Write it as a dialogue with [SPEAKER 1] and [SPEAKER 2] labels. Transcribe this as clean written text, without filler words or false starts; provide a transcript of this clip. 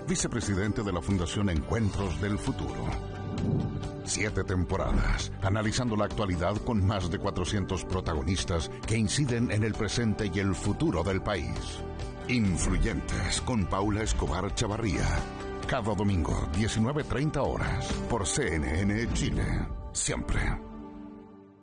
[SPEAKER 1] vicepresidente de la Fundación Encuentros del Futuro. 7 temporadas, analizando la actualidad con más de 400 protagonistas que inciden en el presente y el futuro del país. Influyentes, con Paula Escobar Chavarría. Cada domingo, 19:30 horas, por CNN Chile. Siempre